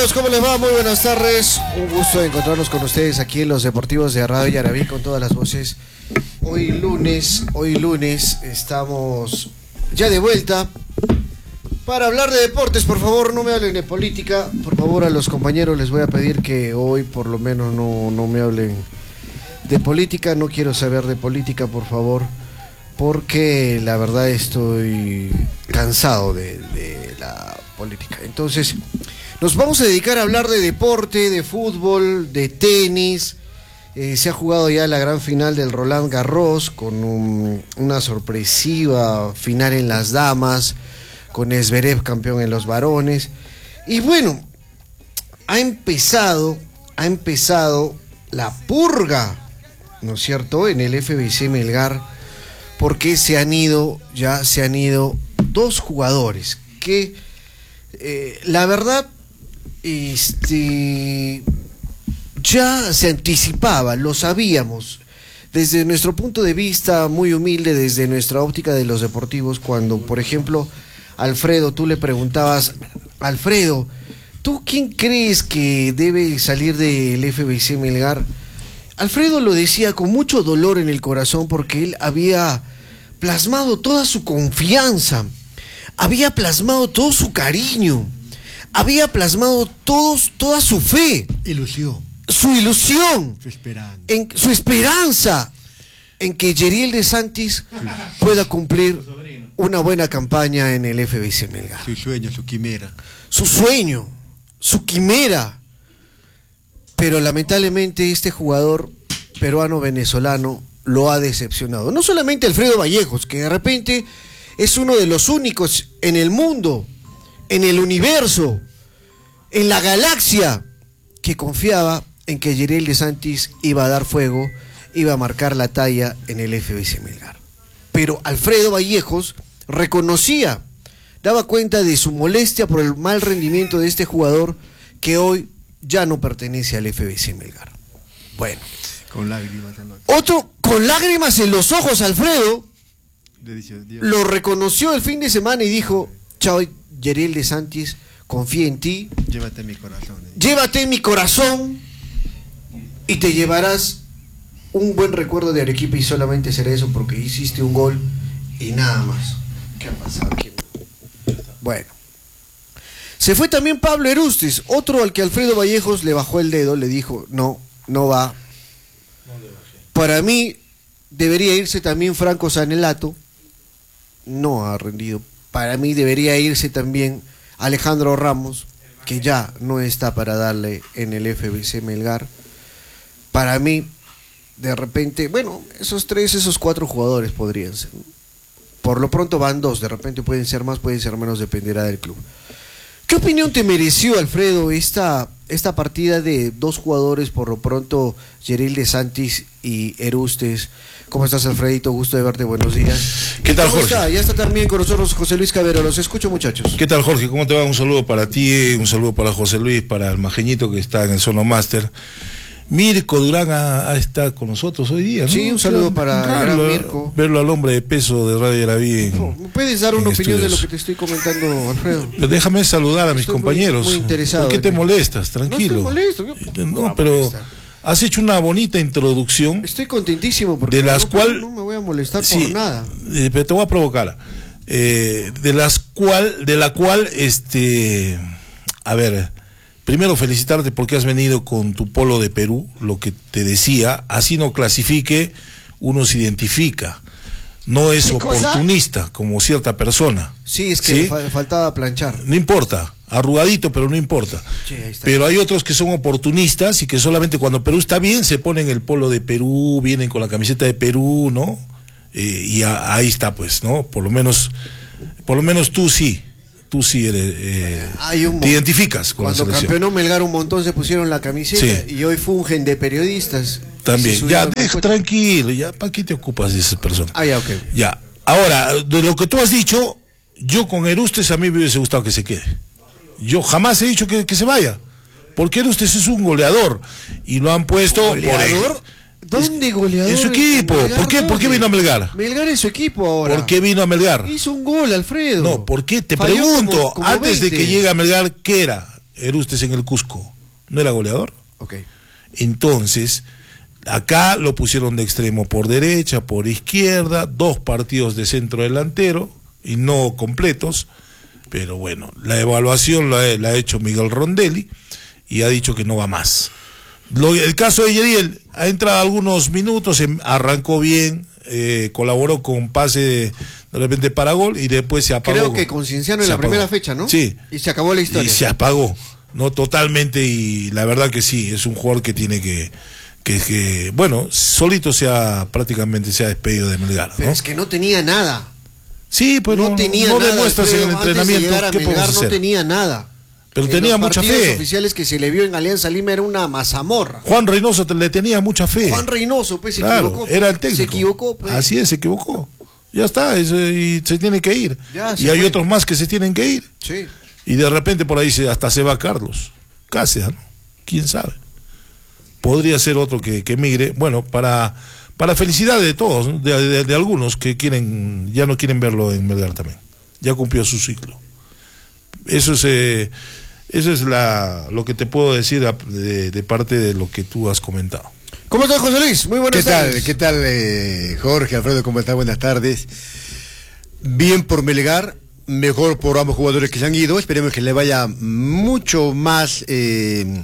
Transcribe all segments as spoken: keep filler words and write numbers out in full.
amigos? ¿Cómo les va? Muy buenas tardes. Un gusto de encontrarnos con ustedes aquí en los Deportivos de Radio Yarabí con todas las voces. Hoy lunes, hoy lunes estamos ya de vuelta para hablar de deportes. Por favor, no me hablen de política. Por favor, a los compañeros les voy a pedir que hoy por lo menos no, no me hablen de política. No quiero saber de política, por favor, porque la verdad estoy cansado de, de la política. Entonces, nos vamos a dedicar a hablar de deporte, de fútbol, de tenis. Eh, se ha jugado ya la gran final del Roland Garros con un, una sorpresiva final en las damas, con Zverev campeón en los varones. Y bueno, ha empezado, ha empezado la purga, ¿no es cierto?, en el F B C Melgar, porque se han ido, ya se han ido dos jugadores que, eh, la verdad, este, ya se anticipaba, lo sabíamos, desde nuestro punto de vista muy humilde, desde nuestra óptica de los deportivos, cuando, por ejemplo, Alfredo, tú le preguntabas, Alfredo, ¿tú quién crees que debe salir del F B C Melgar? Alfredo lo decía con mucho dolor en el corazón, porque él había plasmado toda su confianza, había plasmado todo su cariño, había plasmado todos, toda su fe, ilusión, su ilusión, su esperanza, en, su esperanza en que Yeriel de Santis pueda cumplir una buena campaña en el F B C Melgar. Su sueño, su quimera. Su sueño, su quimera. Pero lamentablemente este jugador peruano-venezolano lo ha decepcionado. No solamente Alfredo Vallejos, que de repente es uno de los únicos en el mundo, en el universo, en la galaxia, que confiaba en que Yeriel de Santis iba a dar fuego, iba a marcar la talla en el F B C Melgar. Pero Alfredo Vallejos reconocía, daba cuenta de su molestia por el mal rendimiento de este jugador que hoy ya no pertenece al F B C Melgar. Bueno, con lágrimas en los... otro con lágrimas en los ojos, Alfredo Le dice, lo reconoció el fin de semana y dijo: chao, Yeriel de Santis, confío en ti, llévate en mi corazón, eh. llévate en mi corazón y te llevarás un buen recuerdo de Arequipa, y solamente será eso porque hiciste un gol y nada más. ¿Qué ha pasado aquí? Bueno, se fue también Pablo Erustes, otro al que Alfredo Vallejos le bajó el dedo, le dijo: no, no va. Para mí debería irse también Franco Sanelato, no ha rendido. Para mí debería irse también Alejandro Ramos, que ya no está para darle en el F B C Melgar. Para mí, de repente, bueno, esos tres, esos cuatro jugadores podrían ser. Por lo pronto van dos, de repente pueden ser más, pueden ser menos, dependerá del club. ¿Qué opinión te mereció, Alfredo, esta, esta partida de dos jugadores, por lo pronto, Yeriel de Santis y Erustes? ¿Cómo estás, Alfredito? Gusto de verte, buenos días. ¿Qué tal, Jorge? Está? Ya está también con nosotros José Luis Cabero, los escucho, muchachos. ¿Qué tal, Jorge? ¿Cómo te va? Un saludo para ti, un saludo para José Luis, para el Majeñito que está en el Sono Master. Mirko Durán ha, ha estado con nosotros hoy día, ¿no? Sí, un saludo para Carlos, Mirko. Verlo al hombre de peso de Radio Yarabí. No, ¿puedes dar una opinión estudios de lo que te estoy comentando, Alfredo? Pero déjame saludar a mis estoy compañeros. Muy, muy interesado. ¿Por qué te mí. molestas? Tranquilo. No estoy molesto. Yo, no, pero has hecho una bonita introducción. Estoy contentísimo porque de las no, cual no me voy a molestar sí, por nada. Eh, pero te voy a provocar. Eh, de las cual, de la cual, este, a ver. Primero felicitarte porque has venido con tu polo de Perú, lo que te decía, así no clasifique, uno se identifica, no es oportunista como cierta persona. Sí, es que ¿sí? le fa faltaba planchar. No importa, arrugadito, pero no importa. Sí, ahí está. Pero hay otros que son oportunistas y que solamente cuando Perú está bien se ponen el polo de Perú, vienen con la camiseta de Perú, ¿no? Eh, y a, ahí está, pues, ¿no? Por lo menos, por lo menos tú sí. Tú sí eres, eh, te identificas con cuando la selección. campeonó Melgar un montón se pusieron la camiseta, sí, y hoy fungen de periodistas. También, ya, deja, tranquilo, ya, ¿para qué te ocupas de esas personas? Ah, ya, ok. Ya, ahora, de lo que tú has dicho, yo con Erustes a mí me hubiese gustado que se quede. Yo jamás he dicho que, que se vaya, porque Erustes es un goleador, y lo han puesto... ¿Goleador? Por ¿Dónde goleador? En su equipo. ¿Por qué, ¿Por qué vino a Melgar? Melgar es su equipo ahora. ¿Por qué vino a Melgar? Hizo un gol, Alfredo. No, ¿por qué? Te Falló pregunto, como, como antes veinte. de que llegue a Melgar, ¿qué era? Erustes en el Cusco, ¿no era goleador? Ok. Entonces, acá lo pusieron de extremo por derecha, por izquierda, dos partidos de centro delantero y no completos, pero bueno, la evaluación la, la ha hecho Miguel Rondelli y ha dicho que no va más. Lo, el caso de Yediel ha entrado algunos minutos, arrancó bien, eh, colaboró con pase de, de repente para gol y después se apagó. Creo que con Cienciano en la apagó. primera fecha, ¿no? Sí. Y se acabó la historia. Y se apagó, no totalmente, y la verdad que sí, es un jugador que tiene que, que, que bueno, solito se ha, prácticamente se ha despedido de Melgar, ¿no? Pero es que no tenía nada. Sí, pues no, no, tenía no nada, demuestras en el Alfredo, entrenamiento, antes de ¿qué llegar a podemos Melgar hacer? No tenía nada. Pero En tenía los mucha partidos fe. oficiales que se le vio en Alianza Lima era una mazamorra. Juan Reynoso te- le tenía mucha fe. Juan Reynoso, pues se Claro, equivocó. era el técnico. Se equivocó, pues. Así es, se equivocó. Ya está, es, eh, y se tiene que ir. Ya, y se hay fue. otros más que se tienen que ir. Sí. Y de repente por ahí se, hasta se va Carlos Cáceres, ¿no? ¿Quién sabe? Podría ser otro que, que migre. Bueno, para, para felicidad de todos, ¿no? de, de, de algunos que quieren, ya no quieren verlo en Melgar también. Ya cumplió su ciclo. Eso es, eh, eso es la, lo que te puedo decir a- de, de parte de lo que tú has comentado. ¿Cómo estás, José Luis? Muy buenas ¿Qué tal? tardes. ¿Qué tal, eh, Jorge, Alfredo? ¿Cómo está? Buenas tardes. Bien por Melgar, mejor por ambos jugadores que se han ido. Esperemos que le vaya mucho más, eh,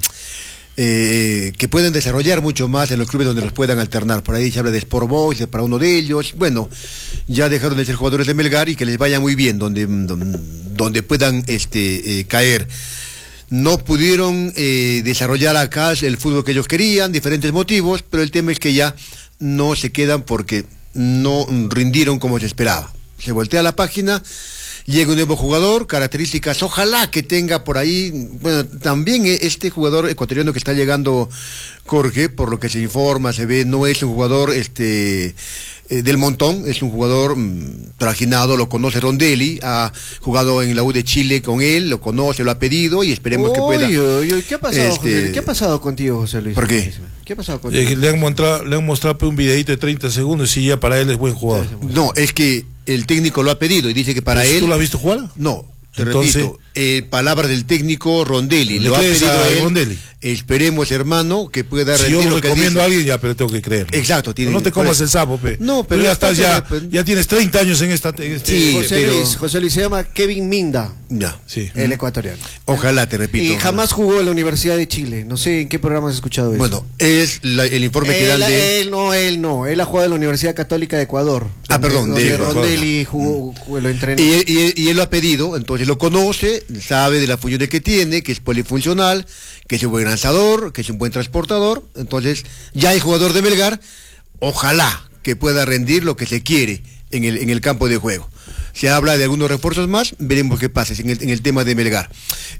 eh, que puedan desarrollar mucho más en los clubes donde los puedan alternar. Por ahí se habla de Sport Boys, para uno de ellos. Bueno, ya dejaron de ser jugadores de Melgar y que les vaya muy bien donde, donde, donde puedan este, eh, caer. No pudieron eh, desarrollar acá el fútbol que ellos querían, diferentes motivos, pero el tema es que ya no se quedan porque no rindieron como se esperaba. Se voltea la página, llega un nuevo jugador, características, ojalá que tenga por ahí, bueno, también este jugador ecuatoriano que está llegando, Jorge, por lo que se informa, se ve, no es un jugador este eh, del montón, es un jugador mmm, trajinado, lo conoce Rondelli, ha jugado en la U de Chile con él, lo conoce, lo ha pedido y esperemos que pueda. Uy, uy, uy, ¿qué ha pasado, este, José Luis? ¿Qué ha pasado contigo, José Luis? ¿Por qué? ¿Qué ha pasado contigo? Eh, Le han mostrado, le han mostrado pues, un videito de treinta segundos y ya para él es buen jugador. No, es que el técnico lo ha pedido y dice que para él. ¿Tú lo has visto jugar? No, te Entonces- repito, eh, palabras del técnico Rondelli, ¿Le lo ha crees pedido a a él. Rondelli? Esperemos, hermano, que pueda Si rendir yo lo lo que recomiendo dice. a alguien, ya, pero tengo que creer. Exacto, tiene- No te comas pues- el sapo, pe. No, pero Tú ya ya estás, está, ya, pero- ya tienes treinta años en esta. en este- Sí, José pero- Luis, José Luis se llama Kevin Minda, Ya, Sí. el ecuatoriano. ojalá, te repito. Y ojalá. jamás jugó en la Universidad de Chile. No sé en qué programa has escuchado eso. Bueno, es la- el informe que dan él, de. él no, él no. Él ha jugado en la Universidad Católica de Ecuador. Ah, donde- perdón, de donde Ecuador. Rondelli jugó, jugó- lo entrenó. Y, él- y él- y él lo ha pedido, entonces lo conoce, sabe de las funciones que tiene, que es polifuncional, que es un buen lanzador, que es un buen transportador, entonces ya es jugador de Melgar, ojalá que pueda rendir lo que se quiere en el, en el campo de juego. Se habla de algunos refuerzos más, veremos qué pasa en el, en el tema de Melgar.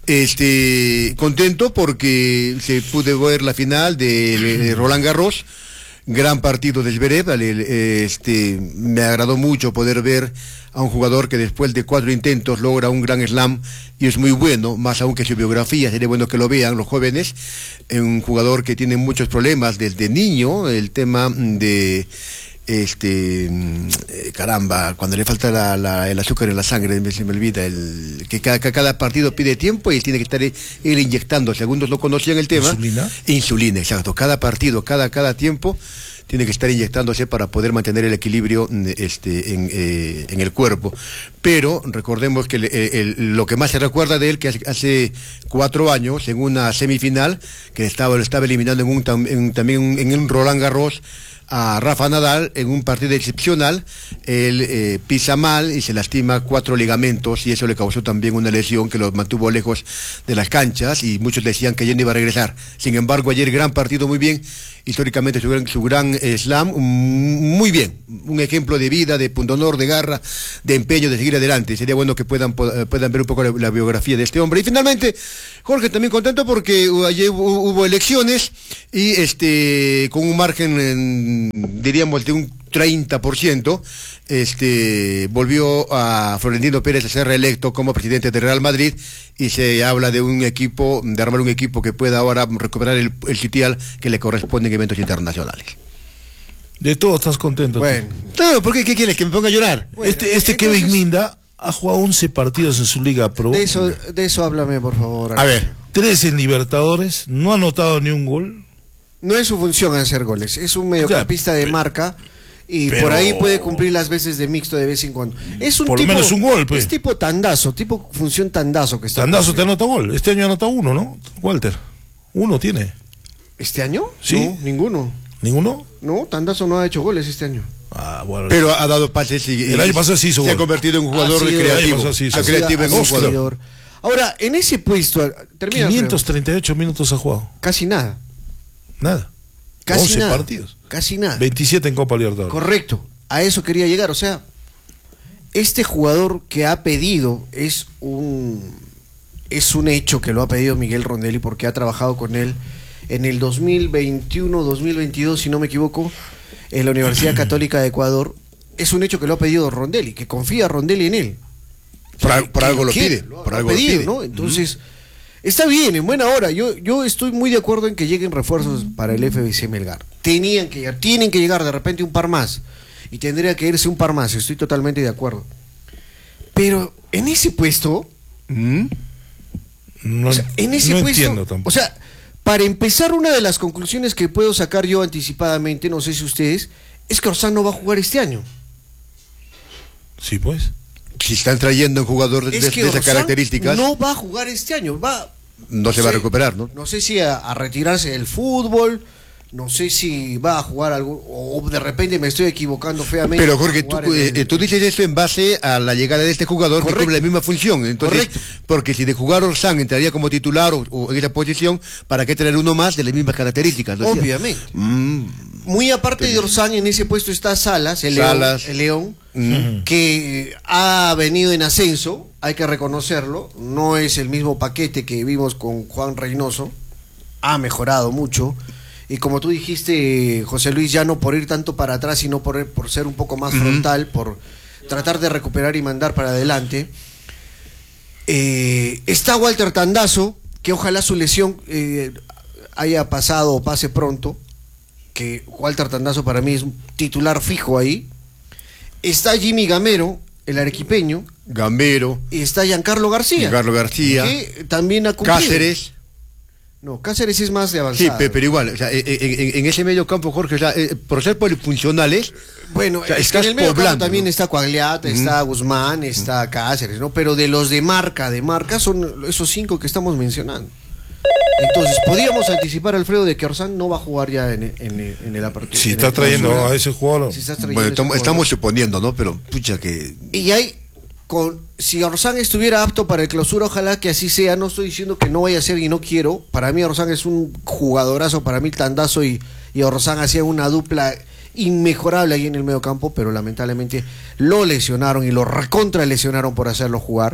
Este, contento porque se pude ver la final de, de Roland Garros. Gran partido de Zverev, el- el- este, me agradó mucho poder ver a un jugador que después de cuatro intentos logra un gran slam y es muy bueno, más aún que su biografía, sería bueno que lo vean los jóvenes, eh, un jugador que tiene muchos problemas desde niño, el tema de, este, mm, eh, caramba, cuando le falta la- la- el azúcar en la sangre, me- se me olvida, el, que cada, cada partido pide tiempo y tiene que estar él inyectando, segundos no conocían el tema. ¿Insulina? Insulina, exacto. Cada partido, cada, cada tiempo tiene que estar inyectándose para poder mantener el equilibrio mm, este, en, eh, en el cuerpo. Pero recordemos que el- el- el- lo que más se recuerda de él, que hace, hace cuatro años, en una semifinal, que estaba, lo estaba eliminando en un, tam- en- también en un Roland Garros, a Rafa Nadal en un partido excepcional, él eh, pisa mal y se lastima cuatro ligamentos y eso le causó también una lesión que lo mantuvo lejos de las canchas y muchos decían que ya no iba a regresar. Sin embargo, ayer gran partido, muy bien, históricamente su gran, su gran eh, slam, mm, muy bien, un ejemplo de vida, de pundonor, de garra, de empeño, de seguir adelante. Sería bueno que puedan, po- eh, puedan ver un poco la, la biografía de este hombre. Y finalmente, Jorge, también contento porque uh, ayer hubo, hubo elecciones y este con un margen, en, diríamos, de un treinta por ciento, este, volvió a Florentino Pérez a ser reelecto como presidente de Real Madrid y se habla de un equipo, de armar un equipo que pueda ahora recuperar el, el sitial que le corresponde en eventos internacionales. De todo estás contento. tú. Bueno, Claro, ¿por qué? ¿Qué quieres? ¿Que me ponga a llorar? Bueno, este este entonces- Kevin Minda ha jugado once partidos en su Liga Pro. de eso, de eso háblame, por favor. A ver. tres en Libertadores, no ha anotado ni un gol. No es su función hacer goles, es un mediocampista de marca y pero, por ahí puede cumplir las veces de mixto de vez en cuando. Es un por tipo, lo menos un gol, pues. Es tipo tandazo, tipo función tandazo que está. Tandazo te anota gol. Este año anota uno, ¿no? Walter. Uno tiene. ¿Este año? Sí. No, ninguno. ¿Ninguno? No, Tandazo no ha hecho goles este año. Ah, bueno. Pero ha dado pases y, y el año pasado sí hizo se gol. ha convertido en un jugador Ha sido- recreativo. el año pasado sí hizo. Ha creativo en un sido jugador. seguidor. Ahora, en ese puesto, termina quinientos Alfredo. treinta y ocho minutos ha jugado. Casi nada. Nada. Casi once nada. partidos. Casi nada. veintisiete en Copa Libertadores. Correcto. A eso quería llegar. O sea, este jugador que ha pedido es un es un hecho que lo ha pedido Miguel Rondelli porque ha trabajado con él en el dos mil veintiuno, dos mil veintidós, si no me equivoco, en la Universidad Católica de Ecuador. Es un hecho que lo ha pedido Rondelli, que confía Rondelli en él. Por, al- por que algo lo quiere, pide. Lo, Por lo algo ha lo pedido, pide. ¿no? Entonces, está bien, en buena hora. Yo, yo estoy muy de acuerdo en que lleguen refuerzos para el F B C Melgar. Tenían que llegar, tienen que llegar de repente un par más. Y tendría que irse un par más, estoy totalmente de acuerdo. Pero en ese puesto, ¿Mm? No, o sea, en ese no puesto, entiendo tampoco. o sea, para empezar, una de las conclusiones que puedo sacar yo anticipadamente, no sé si ustedes, es que Orsán no va a jugar este año. Sí, pues. Si están trayendo un jugador de, Es que de esas Orsán características, no, no va a jugar este año, va se va a sé, recuperar, ¿no? No sé si a, a retirarse del fútbol, no sé si va a jugar algún, o de repente me estoy equivocando feamente. Pero va a Jorge, tú, jugar en el- eh, tú dices eso en base a la llegada de este jugador Correcto. que cumple la misma función. Entonces, Correcto. porque si de jugar Orsán entraría como titular o, o en esa posición, ¿para qué tener uno más de las mismas características? ¿No es cierto? Obviamente. Mm, Muy aparte de Orsán, en ese puesto está Salas, el Salas. León, el León mm. que ha venido en ascenso, hay que reconocerlo, no es el mismo paquete que vimos con Juan Reynoso, ha mejorado mucho, y como tú dijiste, José Luis, ya no por ir tanto para atrás, sino por, por ser un poco más frontal, por tratar de recuperar y mandar para adelante. Eh, está Walter Tandazo, que ojalá su lesión eh, haya pasado o pase pronto, que Walter Tandazo para mí es un titular fijo ahí. Está Jimmy Gamero, el arequipeño, Gambero, y está Giancarlo García. Carlos García, que también ha cumplido. Cáceres. No, Cáceres es más de Sí, avanzado. pe- pero igual, o sea, eh, eh, en, en ese medio campo, Jorge, o sea, eh, por ser polifuncionales, Bueno, o sea, es que estás en el medio campo poblando, también ¿no? está Coagliata, está Guzmán, está Cáceres, ¿no? Pero de los de marca, de marca, son esos cinco que estamos mencionando. Entonces, podíamos anticipar, Alfredo, de que Orsán no va a jugar ya en, en, en el apertura. Si en está el trayendo clausura. a ese jugador. Si estás trayendo bueno, ese estamos, jugador. estamos suponiendo, ¿no? Pero, pucha, que Y hay, con, si Orsán estuviera apto para el clausura, ojalá que así sea. No estoy diciendo que no vaya a ser y no quiero. Para mí Orsán es un jugadorazo, para mí Tandazo y, y Orsán hacían una dupla inmejorable ahí en el medio campo, pero lamentablemente lo lesionaron y lo recontra lesionaron por hacerlo jugar.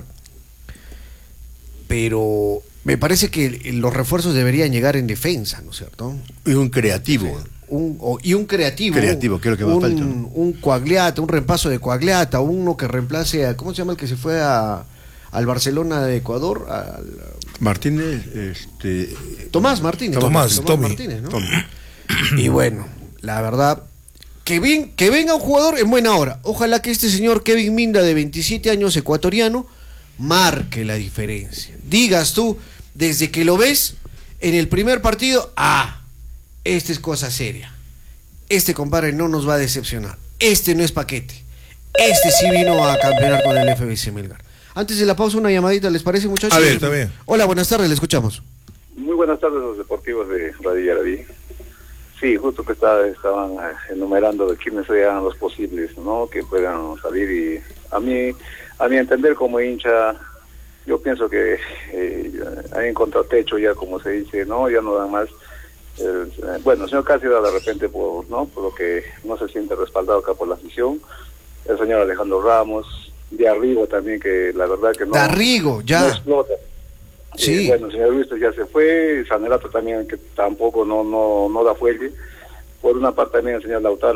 Pero me parece que los refuerzos deberían llegar en defensa, ¿no es cierto? es un creativo. Un, o- y un creativo. Creativo, creo que va un, falta, ¿no? un Coagliata, un reemplazo de Coagliata, uno que reemplace a, ¿cómo se llama el que se fue a, al Barcelona de Ecuador? Al, Martínez, este, Tomás Martínez. Tomás, Tommy. Martínez, ¿no? Tommy. Y bueno, la verdad, que, ven, que venga un jugador en buena hora. Ojalá que este señor Kevin Minda, de veintisiete años, ecuatoriano, marque la diferencia. Digas tú, desde que lo ves en el primer partido, ah, esta es cosa seria. Este compadre no nos va a decepcionar. Este no es paquete. Este sí vino a campeonar con el F B C Melgar. Antes de la pausa, una llamadita, ¿les parece, muchachos? A ver, está bien. Hola, buenas tardes, le escuchamos. Muy buenas tardes, los deportivos de Radio Yaraví. Sí, justo que está, estaban eh, enumerando de quiénes serían los posibles, ¿no? Que puedan salir, y a mí, a mi entender como hincha, yo pienso que eh, hay en contratecho ya, como se dice, ¿no? Ya no dan más. Eh, bueno, el señor Cáceres de repente por, ¿no? Por lo que no se siente respaldado acá por la afición. El señor Alejandro Ramos, de Arrigo también, que la verdad que no, Darrigo, ya. no explota. Sí. Eh, bueno, el señor Luis ya se fue, Sanelato también, que tampoco no no no da fuelle. Por una parte también el señor Lautaro